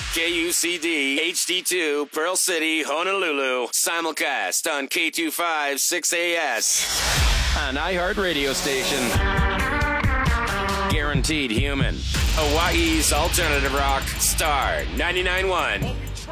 KUCD HD2 Pearl City, Honolulu. Simulcast on K256AS. An iHeart radio station. Guaranteed human. Hawaii's alternative rock, Star 99.1.